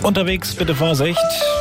Unterwegs bitte Vorsicht.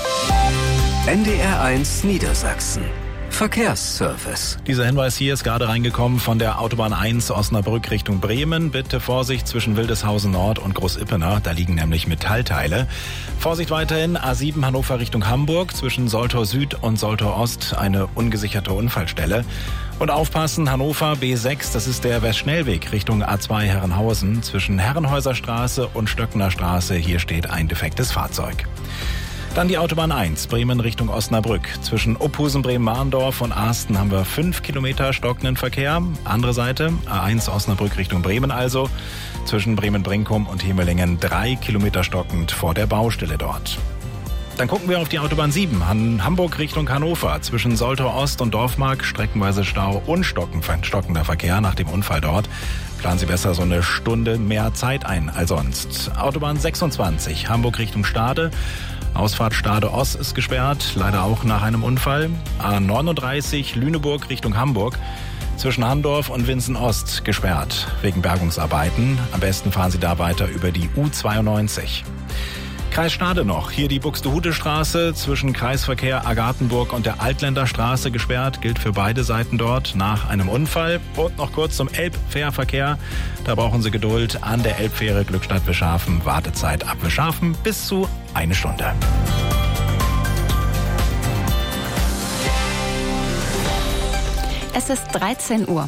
NDR1 Niedersachsen. Verkehrsservice. Dieser Hinweis hier ist gerade reingekommen von der Autobahn 1 Osnabrück Richtung Bremen. Bitte Vorsicht zwischen Wildeshausen Nord und Groß-Ippenach. Da liegen nämlich Metallteile. Vorsicht weiterhin A7 Hannover Richtung Hamburg. Zwischen Soltau Süd und Soltau Ost eine ungesicherte Unfallstelle. Und aufpassen, Hannover B6, das ist der Westschnellweg Richtung A2 Herrenhausen. Zwischen Herrenhäuser Straße und Stöckner Straße. Hier steht ein defektes Fahrzeug. Dann die Autobahn 1, Bremen Richtung Osnabrück. Zwischen Ophusen, Bremen-Mahndorf und Ahsten haben wir 5 Kilometer stockenden Verkehr. Andere Seite, A1 Osnabrück Richtung Bremen also. Zwischen Bremen-Brinkum und Hemelingen 3 Kilometer stockend vor der Baustelle dort. Dann gucken wir auf die Autobahn 7, Hamburg Richtung Hannover. Zwischen Soltau Ost und Dorfmark streckenweise Stau und stockender Verkehr nach dem Unfall dort. Planen Sie besser so eine Stunde mehr Zeit ein als sonst. Autobahn 26, Hamburg Richtung Stade. Ausfahrt Stade-Ost ist gesperrt, leider auch nach einem Unfall. A39 Lüneburg Richtung Hamburg. Zwischen Handorf und Winsen-Ost gesperrt wegen Bergungsarbeiten. Am besten fahren Sie da weiter über die U92. Kreis Stade noch. Hier die Buxtehude-Straße zwischen Kreisverkehr Agathenburg und der Altländer Straße gesperrt. Gilt für beide Seiten dort nach einem Unfall. Und noch kurz zum Elbfährverkehr. Da brauchen Sie Geduld an der Elbfähre Glückstadt-Wischhafen. Wartezeit ab Wischhafen bis zu 1 Stunde. Es ist 13 Uhr.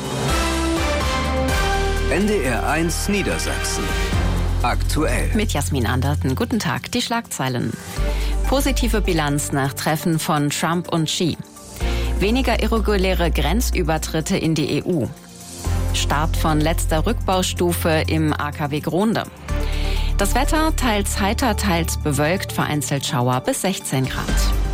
NDR1 Niedersachsen. Aktuell. Mit Jasmin Anderten. Guten Tag. Die Schlagzeilen. Positive Bilanz nach Treffen von Trump und Xi. Weniger irreguläre Grenzübertritte in die EU. Start von letzter Rückbaustufe im AKW Gronde. Das Wetter teils heiter, teils bewölkt, vereinzelt Schauer bis 16 Grad.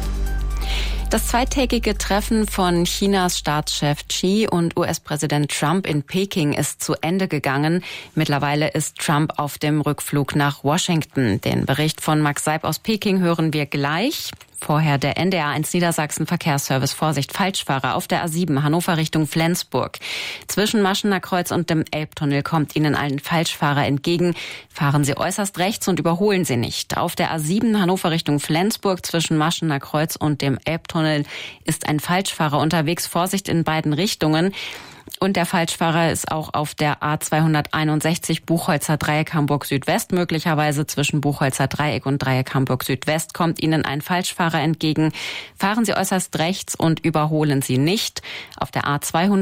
Das zweitägige Treffen von Chinas Staatschef Xi und US-Präsident Trump in Peking ist zu Ende gegangen. Mittlerweile ist Trump auf dem Rückflug nach Washington. Den Bericht von Max Seib aus Peking hören wir gleich. Vorher der NDR1 Niedersachsen Verkehrsservice. Vorsicht, Falschfahrer auf der A7 Hannover Richtung Flensburg. Zwischen Maschener Kreuz und dem Elbtunnel kommt Ihnen ein Falschfahrer entgegen. Fahren Sie äußerst rechts und überholen Sie nicht. Auf der A7 Hannover Richtung Flensburg zwischen Maschener Kreuz und dem Elbtunnel ist ein Falschfahrer unterwegs. Vorsicht in beiden Richtungen. Und der Falschfahrer ist auch auf der A261 Buchholzer Dreieck Hamburg Südwest. Möglicherweise zwischen Buchholzer Dreieck und Dreieck Hamburg Südwest kommt Ihnen ein Falschfahrer entgegen. Fahren Sie äußerst rechts und überholen Sie nicht. Auf der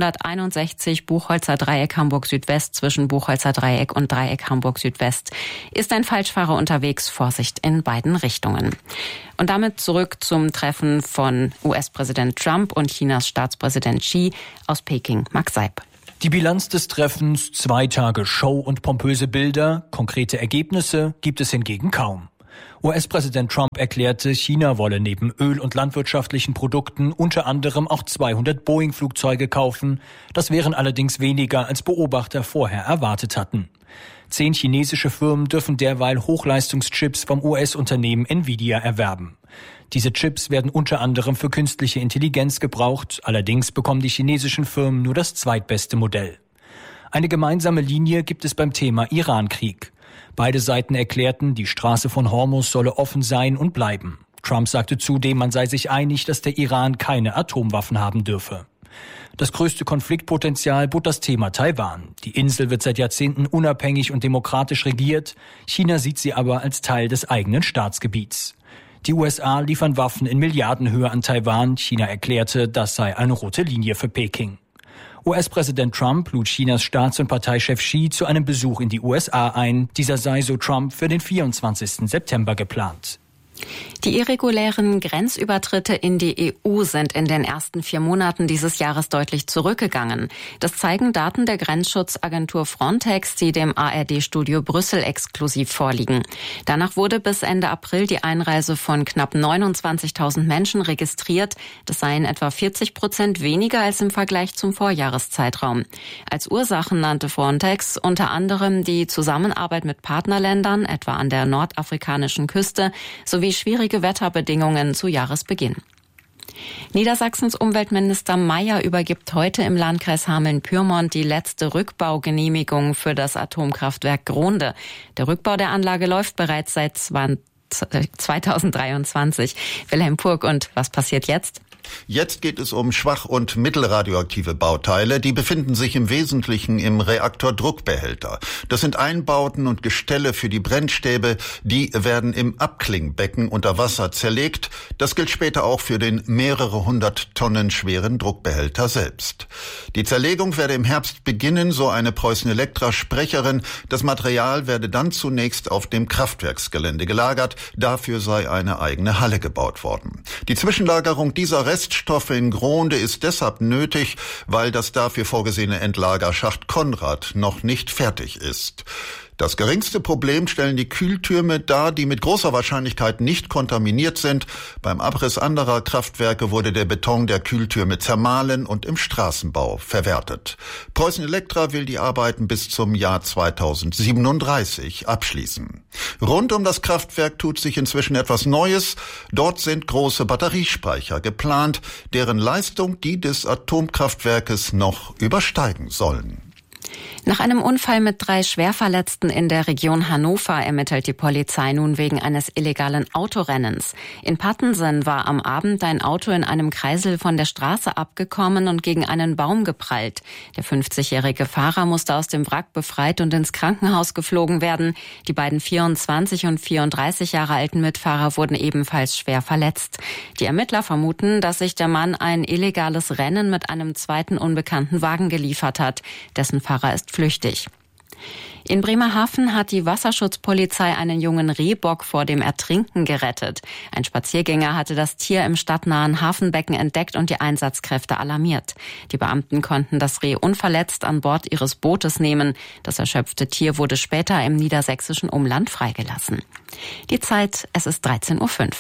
A261 Buchholzer Dreieck Hamburg Südwest zwischen Buchholzer Dreieck und Dreieck Hamburg Südwest ist ein Falschfahrer unterwegs. Vorsicht in beiden Richtungen. Und damit zurück zum Treffen von US-Präsident Trump und Chinas Staatspräsident Xi aus Peking. Max Seib. Die Bilanz des Treffens, 2 Tage Show und pompöse Bilder, konkrete Ergebnisse gibt es hingegen kaum. US-Präsident Trump erklärte, China wolle neben Öl- und landwirtschaftlichen Produkten unter anderem auch 200 Boeing-Flugzeuge kaufen. Das wären allerdings weniger, als Beobachter vorher erwartet hatten. 10 chinesische Firmen dürfen derweil Hochleistungschips vom US-Unternehmen Nvidia erwerben. Diese Chips werden unter anderem für künstliche Intelligenz gebraucht. Allerdings bekommen die chinesischen Firmen nur das zweitbeste Modell. Eine gemeinsame Linie gibt es beim Thema Iran-Krieg. Beide Seiten erklärten, die Straße von Hormuz solle offen sein und bleiben. Trump sagte zudem, man sei sich einig, dass der Iran keine Atomwaffen haben dürfe. Das größte Konfliktpotenzial bot das Thema Taiwan. Die Insel wird seit Jahrzehnten unabhängig und demokratisch regiert. China sieht sie aber als Teil des eigenen Staatsgebiets. Die USA liefern Waffen in Milliardenhöhe an Taiwan. China erklärte, das sei eine rote Linie für Peking. US-Präsident Trump lud Chinas Staats- und Parteichef Xi zu einem Besuch in die USA ein. Dieser sei, so Trump, für den 24. September geplant. Die irregulären Grenzübertritte in die EU sind in den ersten 4 Monaten dieses Jahres deutlich zurückgegangen. Das zeigen Daten der Grenzschutzagentur Frontex, die dem ARD-Studio Brüssel exklusiv vorliegen. Danach wurde bis Ende April die Einreise von knapp 29.000 Menschen registriert. Das seien etwa 40% weniger als im Vergleich zum Vorjahreszeitraum. Als Ursachen nannte Frontex unter anderem die Zusammenarbeit mit Partnerländern, etwa an der nordafrikanischen Küste, sowie schwierige Wetterbedingungen zu Jahresbeginn. Niedersachsens Umweltminister Mayer übergibt heute im Landkreis Hameln-Pyrmont die letzte Rückbaugenehmigung für das Atomkraftwerk Gronde. Der Rückbau der Anlage läuft bereits seit 2023. Wilhelm Purg, und was passiert jetzt? Jetzt geht es um schwach- und mittelradioaktive Bauteile. Die befinden sich im Wesentlichen im Reaktordruckbehälter. Das sind Einbauten und Gestelle für die Brennstäbe. Die werden im Abklingbecken unter Wasser zerlegt. Das gilt später auch für den mehrere 100 Tonnen schweren Druckbehälter selbst. Die Zerlegung werde im Herbst beginnen, so eine Preußen-Elektra-Sprecherin. Das Material werde dann zunächst auf dem Kraftwerksgelände gelagert. Dafür sei eine eigene Halle gebaut worden. Die Zwischenlagerung dieser Reststoffe in Gronde ist deshalb nötig, weil das dafür vorgesehene Endlagerschacht Konrad noch nicht fertig ist. Das geringste Problem stellen die Kühltürme dar, die mit großer Wahrscheinlichkeit nicht kontaminiert sind. Beim Abriss anderer Kraftwerke wurde der Beton der Kühltürme zermahlen und im Straßenbau verwertet. Preußen Elektra will die Arbeiten bis zum Jahr 2037 abschließen. Rund um das Kraftwerk tut sich inzwischen etwas Neues. Dort sind große Batteriespeicher geplant, deren Leistung die des Atomkraftwerkes noch übersteigen sollen. Nach einem Unfall mit 3 Schwerverletzten in der Region Hannover ermittelt die Polizei nun wegen eines illegalen Autorennens. In Pattensen war am Abend ein Auto in einem Kreisel von der Straße abgekommen und gegen einen Baum geprallt. Der 50-jährige Fahrer musste aus dem Wrack befreit und ins Krankenhaus geflogen werden. Die beiden 24 und 34 Jahre alten Mitfahrer wurden ebenfalls schwer verletzt. Die Ermittler vermuten, dass sich der Mann ein illegales Rennen mit einem zweiten unbekannten Wagen geliefert hat. Dessen Fahrer ist flüchtig. In Bremerhaven hat die Wasserschutzpolizei einen jungen Rehbock vor dem Ertrinken gerettet. Ein Spaziergänger hatte das Tier im stadtnahen Hafenbecken entdeckt und die Einsatzkräfte alarmiert. Die Beamten konnten das Reh unverletzt an Bord ihres Bootes nehmen. Das erschöpfte Tier wurde später im niedersächsischen Umland freigelassen. Die Zeit, es ist 13:05 Uhr.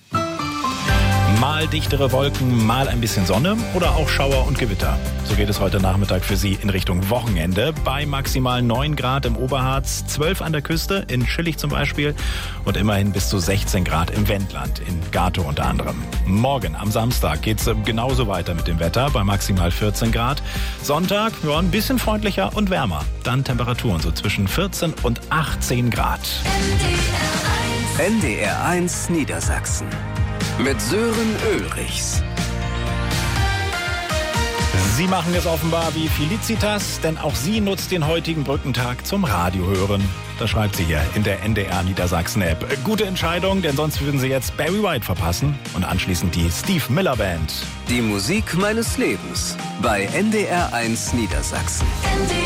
Mal dichtere Wolken, mal ein bisschen Sonne oder auch Schauer und Gewitter. So geht es heute Nachmittag für Sie in Richtung Wochenende. Bei maximal 9 Grad im Oberharz, 12 an der Küste, in Schillig zum Beispiel und immerhin bis zu 16 Grad im Wendland, in Gatow unter anderem. Morgen am Samstag geht es genauso weiter mit dem Wetter, bei maximal 14 Grad. Sonntag, ja, ein bisschen freundlicher und wärmer. Dann Temperaturen so zwischen 14 und 18 Grad. NDR 1 Niedersachsen. Mit Sören Ulrichs. Sie machen es offenbar wie Felicitas, denn auch sie nutzt den heutigen Brückentag zum Radiohören. Das schreibt sie hier in der NDR Niedersachsen App. Gute Entscheidung, denn sonst würden Sie jetzt Barry White verpassen und anschließend die Steve Miller Band. Die Musik meines Lebens bei NDR 1 Niedersachsen. NDR